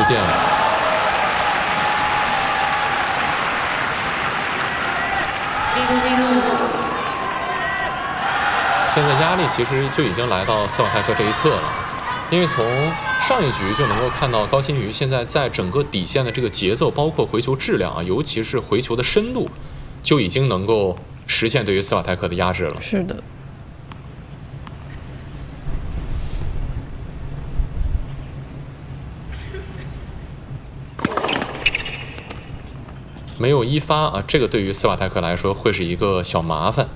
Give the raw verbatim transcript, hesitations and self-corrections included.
现了。现在压力其实就已经来到斯瓦泰克这一侧了，因为从上一局就能够看到高辛瑜现在在整个底线的这个节奏，包括回球质量啊，尤其是回球的深度，就已经能够实现对于斯瓦泰克的压制了。 是的。 没有一发啊，这个对于斯瓦泰克来说会是一个小麻烦。